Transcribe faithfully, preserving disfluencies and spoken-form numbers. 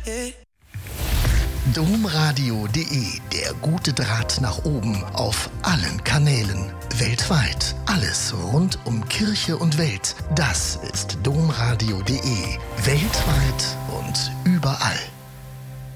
domradio punkt de, der gute Draht nach oben auf allen Kanälen, weltweit. Alles rund um Kirche und Welt, das ist domradio punkt de, weltweit und überall.